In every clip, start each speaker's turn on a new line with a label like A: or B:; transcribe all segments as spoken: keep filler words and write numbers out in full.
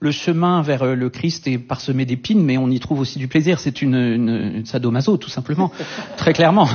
A: le chemin vers le Christ est parsemé d'épines, mais on y trouve aussi du plaisir. C'est une, une, une sadomaso, tout simplement, très clairement.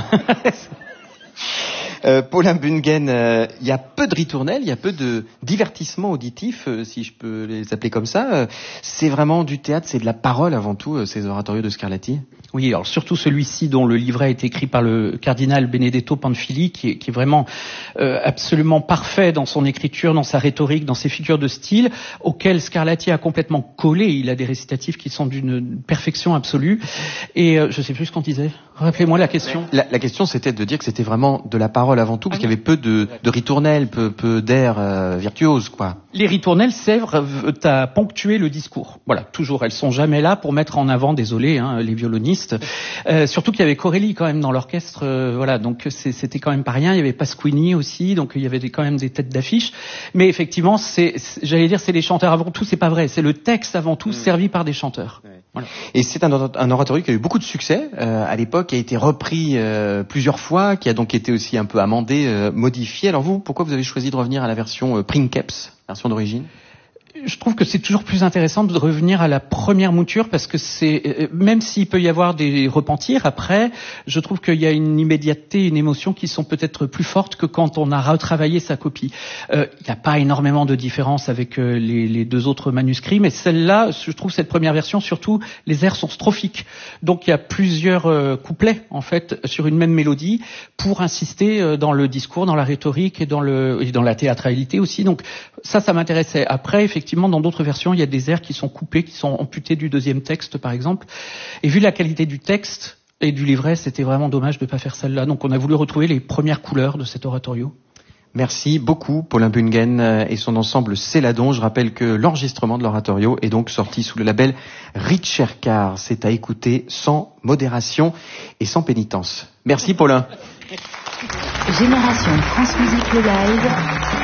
B: Euh, Paulin Bungen, il euh, y a peu de ritournelles, il y a peu de divertissement auditif, euh, si je peux les appeler comme ça. Euh, c'est vraiment du théâtre, c'est de la parole avant tout, euh, ces oratorios de Scarlatti.
A: Oui, alors surtout celui-ci dont le livret a été écrit par le cardinal Benedetto Panfili, qui est, qui est vraiment euh, absolument parfait dans son écriture, dans sa rhétorique, dans ses figures de style, auquel Scarlatti a complètement collé. Il a des récitatifs qui sont d'une perfection absolue. Et euh, je sais plus ce qu'on disait. Rappelez-moi la question.
B: La, la question, c'était de dire que c'était vraiment de la parole avant tout, parce ah, qu'il y avait peu de, de ritournelles, peu, peu d'air euh, virtuose, quoi.
A: Les ritournelles servent à ponctuer le discours. Voilà, toujours. Elles sont jamais là pour mettre en avant, désolé, hein, les violonistes. Euh, surtout qu'il y avait Corelli quand même dans l'orchestre. Euh, voilà, donc c'est, c'était quand même pas rien. Il y avait Pasquini aussi, donc il y avait des, quand même des têtes d'affiche. Mais effectivement, c'est, c'est, j'allais dire, c'est les chanteurs avant tout. C'est pas vrai. C'est le texte avant tout, mmh. servi par des chanteurs. Ouais.
B: Voilà. Et c'est un, un oratorio qui a eu beaucoup de succès euh, à l'époque, qui a été repris euh, plusieurs fois, qui a donc été aussi un peu amendé, euh, modifié. Alors vous, pourquoi vous avez choisi de revenir à la version euh, Princeps, version d'origine ?
A: Je trouve que c'est toujours plus intéressant de revenir à la première mouture parce que c'est, même s'il peut y avoir des repentirs après, je trouve qu'il y a une immédiateté, une émotion qui sont peut-être plus fortes que quand on a retravaillé sa copie. Euh, il n'y a pas énormément de différence avec euh, les, les deux autres manuscrits, mais celle-là, je trouve cette première version, surtout, les airs sont strophiques. Donc il y a plusieurs euh, couplets, en fait, sur une même mélodie pour insister euh, dans le discours, dans la rhétorique et dans, le, et dans la théâtralité aussi. Donc ça, ça m'intéressait. Après, effectivement, Effectivement, dans d'autres versions, il y a des airs qui sont coupés, qui sont amputés du deuxième texte, par exemple. Et vu la qualité du texte et du livret, c'était vraiment dommage de ne pas faire celle-là. Donc on a voulu retrouver les premières couleurs de cet oratorio.
B: Merci beaucoup, Paulin Bungen et son ensemble Céladon. Je rappelle que l'enregistrement de l'oratorio est donc sorti sous le label Richercar. C'est à écouter sans modération et sans pénitence. Merci, Paulin.
C: Génération France Musique le live.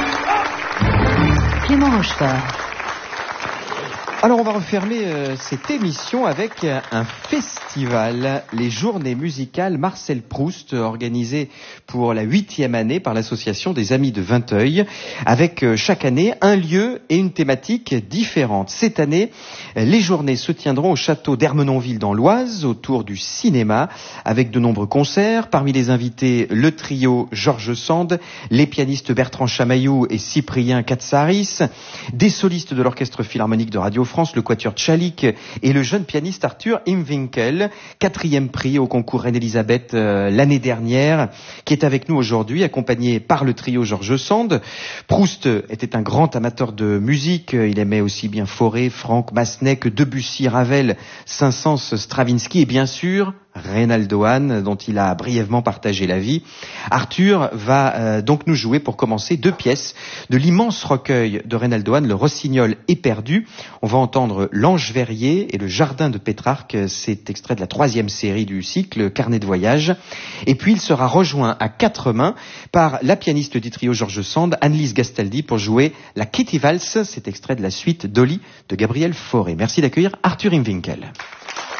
C: Clément Rochefort.
B: Alors on va refermer euh, cette émission avec euh, un festival, les Journées musicales Marcel Proust, organisées pour la huitième année par l'association des Amis de Vinteuil, avec euh, chaque année un lieu et une thématique différente. Cette année, les journées se tiendront au château d'Ermenonville dans l'Oise, autour du cinéma, avec de nombreux concerts. Parmi les invités, le trio Georges Sand, les pianistes Bertrand Chamaillou et Cyprien Katsaris, des solistes de l'Orchestre Philharmonique de Radio France, le Quatuor Tchalik et le jeune pianiste Arthur Imwinkel, quatrième prix au concours Reine-Elisabeth euh, l'année dernière, qui est avec nous aujourd'hui, accompagné par le trio Georges Sand. Proust était un grand amateur de musique, il aimait aussi bien Fauré, Franck, Massenet que Debussy, Ravel, Saint-Saëns, Stravinsky et bien sûr Reynaldo Hahn, dont il a brièvement partagé la vie. Arthur va euh, donc nous jouer pour commencer deux pièces de l'immense recueil de Reynaldo Hahn, le Rossignol éperdu. On va entendre L'Ange Verrier et le Jardin de Pétrarque, c'est extrait de la troisième série du cycle Carnet de voyage. Et puis il sera rejoint à quatre mains par la pianiste du trio Georges Sand, Annelise Gastaldi, pour jouer la Kitty Valse, c'est extrait de la suite Dolly de Gabriel Fauré. Merci d'accueillir Arthur Imwinkel.